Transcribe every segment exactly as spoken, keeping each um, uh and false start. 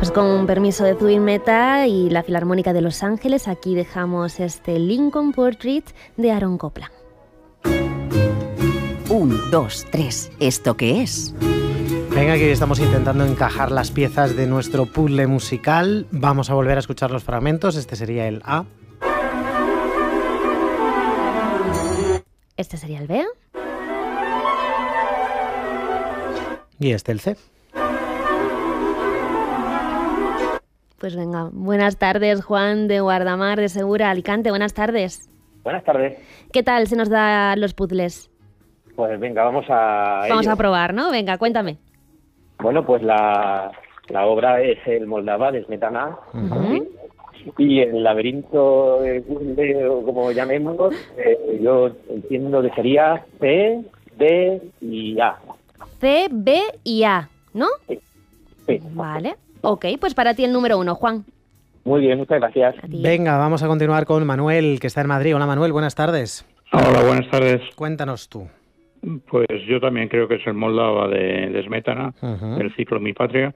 Pues con permiso de Zubin Mehta y la Filarmónica de Los Ángeles, aquí dejamos este Lincoln Portrait de Aaron Copland. Un, dos, tres. ¿Esto qué es? Venga, que hoy estamos intentando encajar las piezas de nuestro puzzle musical. Vamos a volver a escuchar los fragmentos. Este sería el A. Este sería el B. Y este el C. Pues venga, buenas tardes, Juan de Guardamar de Segura, Alicante. Buenas tardes. Buenas tardes. ¿Qué tal se nos da los puzzles? Pues venga, vamos a Vamos ello. a probar, ¿no? Venga, cuéntame. Bueno, pues la, la obra es el Moldava de Smetana. Uh-huh. Y el laberinto de puzzle, o como llamemos, eh, yo entiendo que sería C, D y A. C, B y A, ¿no? Sí. Sí. Vale. Ok, pues para ti el número uno, Juan. Muy bien, muchas gracias. A ti. Venga, vamos a continuar con Manuel, que está en Madrid. Hola, Manuel, buenas tardes. Hola, buenas tardes. Cuéntanos tú. Pues yo también creo que es el Moldava de, de Smetana, Uh-huh. el ciclo Mi Patria,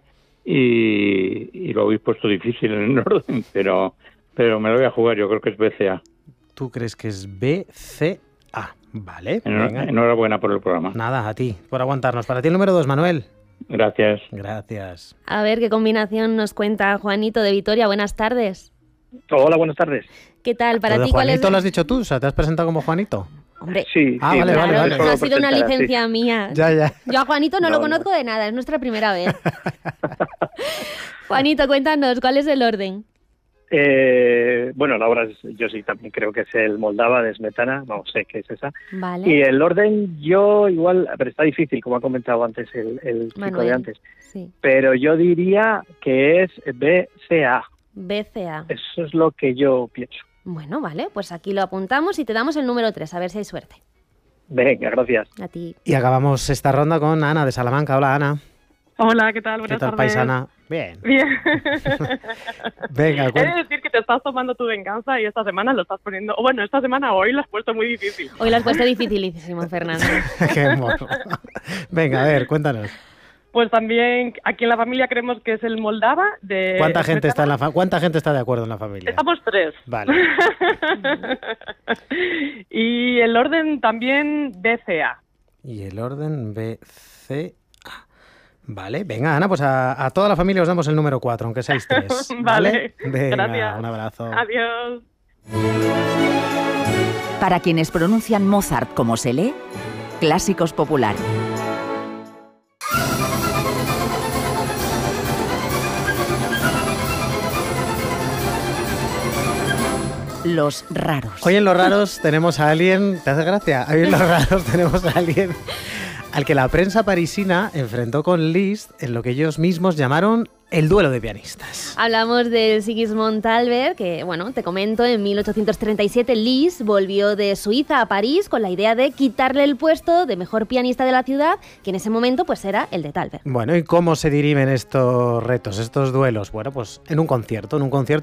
y, y lo habéis puesto difícil en el orden, pero, pero me lo voy a jugar, yo creo que es B C A. ¿Tú crees que es B, C, A? Vale, Enhor- venga. Enhorabuena por el programa. Nada, a ti, por aguantarnos. Para ti el número dos, Manuel. Gracias. Gracias. A ver qué combinación nos cuenta Juanito de Vitoria. Buenas tardes. Hola, buenas tardes. ¿Qué tal? Para ¿Lo de ti cuál es? Juanito lo has dicho tú? O sea, ¿te has presentado como Juanito? Hombre, Sí, Ah, sí, vale, claro, vale, vale. no ha Puedo sido una presentar, licencia sí. mía. Ya, ya. Yo a Juanito no, No, lo conozco de nada, es nuestra primera vez. Juanito, cuéntanos, ¿cuál es el orden? Eh, bueno, la obra es- yo sí también creo que es el Moldava de Smetana, no sé qué es esa. Vale. Y el orden yo igual, pero está difícil, como ha comentado antes el, el chico Manuel. de antes. Sí. Pero yo diría que es B C A. B C A. Eso es lo que yo pienso. Bueno, vale, pues aquí lo apuntamos y te damos el número tres, a ver si hay suerte. Venga, gracias. A ti. Y acabamos esta ronda con Ana de Salamanca. Hola, Ana. Hola, ¿qué tal? ¿Qué Buenas tal, tardes. paisana? Bien. Bien. Venga, He de cuént- decir que te estás tomando tu venganza y esta semana lo estás poniendo... o bueno, esta semana hoy lo has puesto muy difícil. Hoy lo has puesto dificilísimo, Fernando. Qué morro. Venga, a ver, cuéntanos. Pues también aquí en la familia creemos que es el Moldava de... ¿Cuánta gente está en la Smetana. fa- ¿Cuánta gente está de acuerdo en la familia? Estamos tres. Vale. Y el orden también D C A. Y el orden B, C, A. Vale, venga, Ana, pues a, a toda la familia os damos el número cuatro, aunque seáis tres. Vale, Venga, gracias. un abrazo. Adiós. Para quienes pronuncian Mozart como se lee, Clásicos Popular. Los raros. Hoy en Los Raros tenemos a alguien, ¿te hace gracia? Hoy en Los Raros tenemos a alguien al que la prensa parisina enfrentó con Liszt en lo que ellos mismos llamaron el duelo de pianistas. Hablamos de Sigismund Thalberg, que, bueno, te comento, en mil ochocientos treinta y siete Liszt volvió de Suiza a París con la idea de quitarle el puesto de mejor pianista de la ciudad, que en ese momento pues era el de Thalberg. Bueno, ¿y cómo se dirimen estos retos, estos duelos? Bueno, pues en un concierto, en un concierto